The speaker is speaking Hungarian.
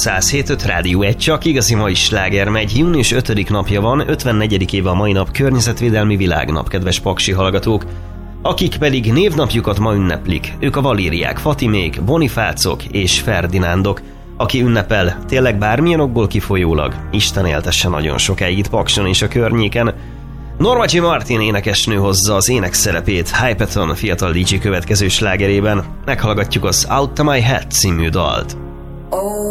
107.5 Rádió 1, csak igazi mai sláger megy. Június 5. napja van, 54. éve a mai nap, Környezetvédelmi Világnap, kedves paksi hallgatók. Akik pedig névnapjukat ma ünneplik, ők a Valériák, Fatimék, Bonifácok és Ferdinándok. Aki ünnepel, tényleg bármilyen okból kifolyólag, Isten éltesse nagyon sokáig itt Pakson és a környéken. Norma J. Martin énekesnő hozza az ének szerepét Hypeton fiatal DJ következő slágerében. Meghallgatjuk az Out of My Head című dalt.